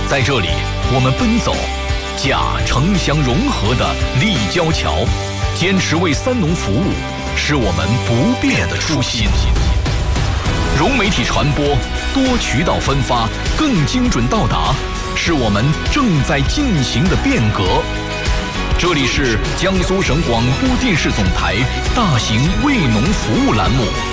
在这里，我们奔走甲城乡融合的立交桥，坚持为三农服务，是我们不变的初心。融媒体传播，多渠道分发，更精准到达，是我们正在进行的变革。这里是江苏省广播电视总台大型为农服务栏目